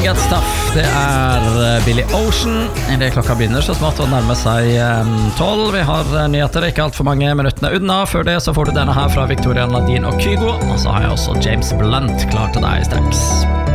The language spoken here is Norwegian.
Get Stuff, det Billy Ocean. Det klokka begynner så smått å nærme seg 12. Vi har nyheter, ikke alt for mange minuttene unna. Før det så får du denne her fra Victoria Nadine og Kygo. Og så har jeg også James Blunt klar til deg straks.